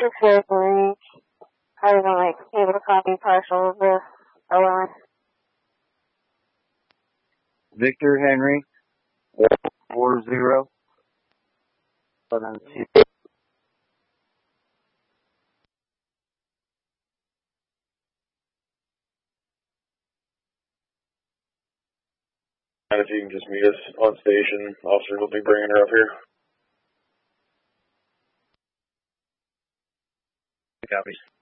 fair range. I was only able to copy partial of the OLN. Victor Henry 140. If you can just meet us on station, officer will be bringing her up here. Copies.